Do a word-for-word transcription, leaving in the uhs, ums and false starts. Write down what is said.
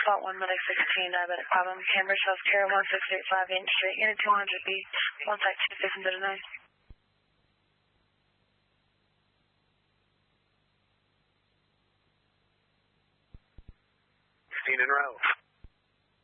Asphalt one, Medic sixteen, diabetic problem, Cambridge, South Care, one six eight five Yankton Street, Unit two hundred B, one site two six zero nine. sixteen in row.